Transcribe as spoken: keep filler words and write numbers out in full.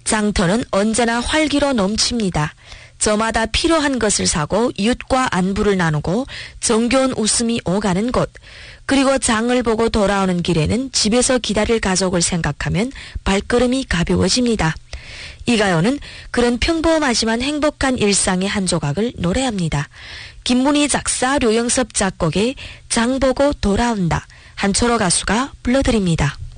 장터는 언제나 활기로 넘칩니다. 저마다 필요한 것을 사고 이웃과 안부를 나누고 정겨운 웃음이 오가는 곳. 그리고 장을 보고 돌아오는 길에는 집에서 기다릴 가족을 생각하면 발걸음이 가벼워집니다. 이 가요는 그런 평범하지만 행복한 일상의 한 조각을 노래합니다. 김문희 작사, 류영섭 작곡의 장 보고 돌아온다. 한철호 가수가 불러드립니다.